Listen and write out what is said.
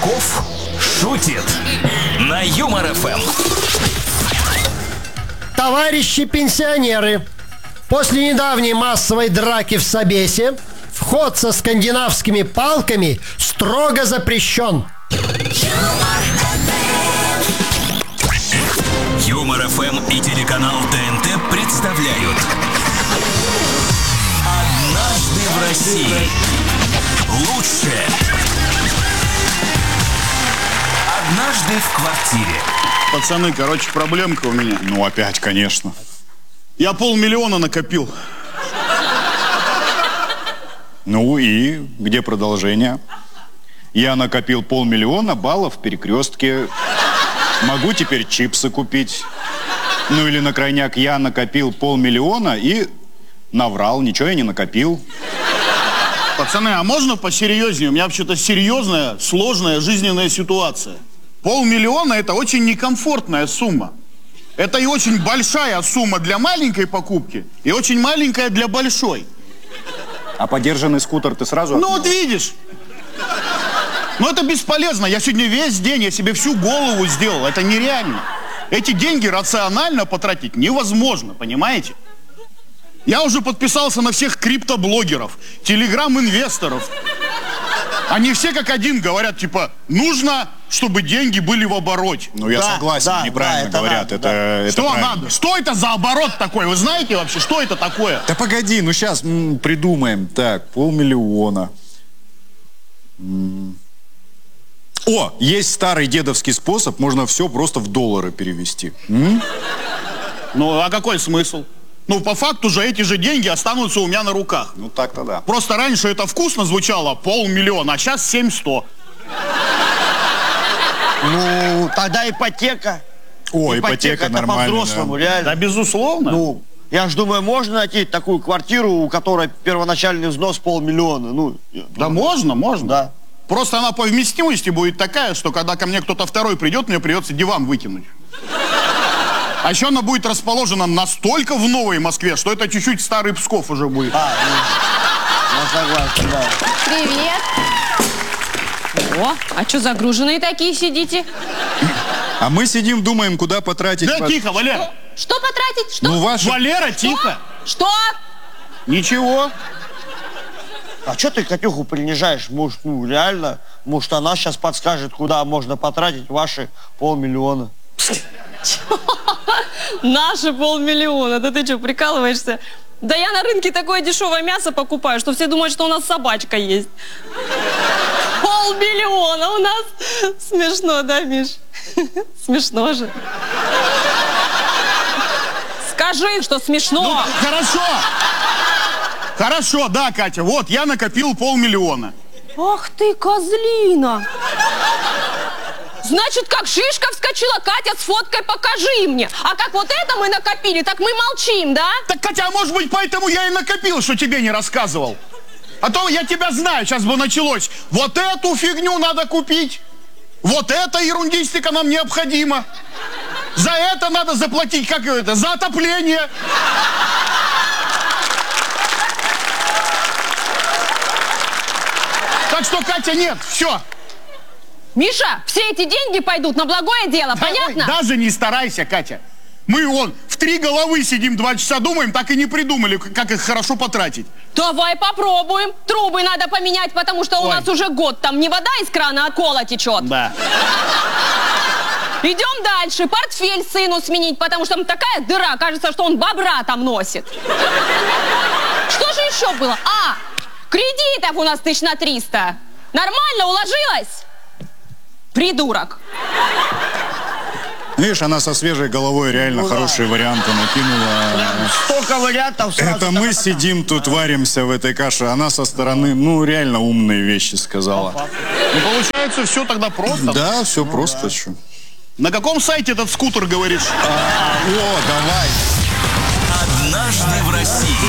Кошельков шутит на Юмор ФМ. Товарищи пенсионеры, после недавней массовой драки в Собесе вход со скандинавскими палками строго запрещен. Юмор ФМ и телеканал ТНТ представляют «Однажды в России». Лучшее. Однажды в квартире. Пацаны, короче, проблемка у меня. Ну, опять, конечно. Я 500 000 накопил. Ну и где продолжение? Я накопил 500 000 баллов в Перекрестке. Могу теперь чипсы купить. Ну или на крайняк я накопил 500 000 и наврал. Ничего я не накопил. Пацаны, а можно посерьезнее? У меня вообще-то серьезная, сложная жизненная ситуация. 500 000 это очень некомфортная сумма. Это и очень большая сумма для маленькой покупки, и очень маленькая для большой. А подержанный скутер ты сразу... Ну вот видишь. Но это бесполезно. Я сегодня весь день, я себе всю голову сделал. Это нереально. Эти деньги рационально потратить невозможно, понимаете? Я уже подписался на всех криптоблогеров, телеграм-инвесторов. Они все как один говорят, типа, нужно, чтобы деньги были в обороте. Ну я согласен, неправильно говорят. Это что правильно. надо? Что это за оборот такой? Вы знаете вообще, что это такое? Да погоди, ну сейчас придумаем. Так, 500 000. О, есть старый дедовский способ, можно все просто в доллары перевести. Ну, а какой смысл? Ну, по факту же эти же деньги останутся у меня на руках. Ну, так-то да. Просто раньше это вкусно звучало 500 000, а сейчас 700. Ну, тогда ипотека. О, ипотека это нормально. по-взрослому, Да. реально. Да, безусловно. Ну, я же думаю, можно найти такую квартиру, у которой первоначальный взнос 500 000. Ну, Да можно. да. Просто она по вместимости будет такая, что когда ко мне кто-то второй придет, мне придется диван выкинуть. А еще она будет расположена настолько в Новой Москве, что это чуть-чуть старый Псков уже будет. Я согласен, да. Привет. О, а что загруженные такие сидите? А мы сидим, думаем, куда потратить... Да, тихо, Валера. Что потратить? Что? Ну, ваши... Валера, тихо. Что? Ничего. А что ты Катюху принижаешь? Может, ну, реально, может, она сейчас подскажет, куда можно потратить ваши 500 000. Наши 500 000. Да ты что, прикалываешься? Да я на рынке такое дешевое мясо покупаю, что все думают, что у нас собачка есть. 500 000 у нас. Смешно, да, Миш? Смешно же. Скажи, что смешно. Ну, хорошо. Хорошо, да, Катя. Вот, я накопил 500 000. Ах ты, козлина. Значит, как шишка вскочила, Катя, с фоткой покажи мне. А как вот это мы накопили, так мы молчим, да? Так, Катя, а может быть, поэтому я и накопил, что тебе не рассказывал? А то я тебя знаю, сейчас бы началось. Вот эту фигню надо купить. Вот эта ерундистика нам необходима. За это надо заплатить, как это, за отопление. Так что, Катя, нет, все. Миша, все эти деньги пойдут на благое дело, понятно? Ой, даже не старайся, Катя. Мы вон в 3 головы сидим, 2 часа думаем, так и не придумали, как их хорошо потратить. Давай попробуем. Трубы надо поменять, потому что у нас уже год там не вода из крана, а кола течет. Да. Идем дальше. Портфель сыну сменить, потому что там такая дыра, кажется, что он бобра там носит. Что же еще было? А, кредитов у нас 300 000. Нормально уложилась? Придурок. Видишь, она со свежей головой реально хорошие варианты накинула. Столько вариантов сразу. Это мы сидим тут, варимся в этой каше, она со стороны, ну, реально умные вещи сказала. Ну, получается, все тогда просто. Да, все просто. Что. На каком сайте этот скутер, говоришь? О, давай. «Однажды в России».